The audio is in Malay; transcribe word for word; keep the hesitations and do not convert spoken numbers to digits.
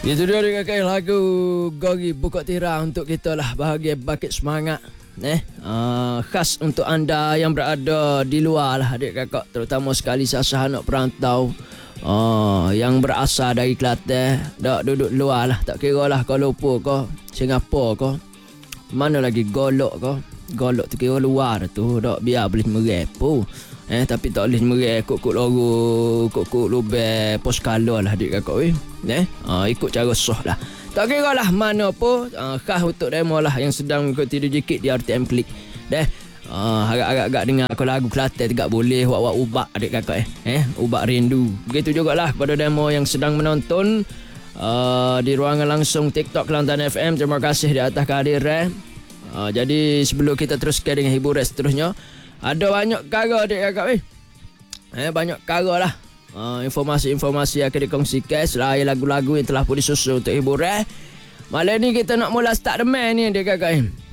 Itu dia dia kakak lagu Gogi Bukit Tiram untuk kita lah bahagia bakit semangat. Eh, uh, khas untuk anda yang berada di luar lah adik kakak, terutama sekali sasah anak perantau uh, yang berasal dari Kelantan, dak duduk luar lah, tak kira lah Kuala Lumpur ke, Singapura ke, mana lagi Golok ke. Golok tu kira luar tu, dak biar boleh merepu. Eh tapi tak boleh merek kok-kok logo, kok-kok lubang pos color lah adik kakak weh. Eh, uh, ikut cara soh lah. Tak kira lah mana pun, uh, khas untuk demo lah yang sedang mengikuti D J Kid di R T M Click. Deh, uh, agak-agak dengar kalau lagu Kelantan tegak boleh wak-wak ubak adik kakak eh. Eh, ubak rindu. Begitu jugalah kepada demo yang sedang menonton uh, di ruangan langsung TikTok Kelantan F M. Terima kasih di atas kehadiran. Uh, jadi sebelum kita teruskan dengan hiburan seterusnya, ada banyak perkara adik kakak weh. Eh, banyak perkara lah. Uh, informasi-informasi yang akan dikongsikan selain lagu-lagu yang telah pun disusun untuk hiburan. Malam ni kita nak mula start the man ni adik kakak.